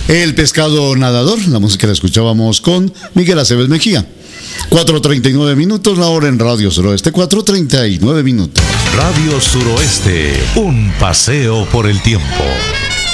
El pescado nadador, la música la escuchábamos con Miguel Aceves Mejía. 4:39 minutos, la hora en Radio Suroeste, 4:39 minutos. Radio Suroeste, un paseo por el tiempo.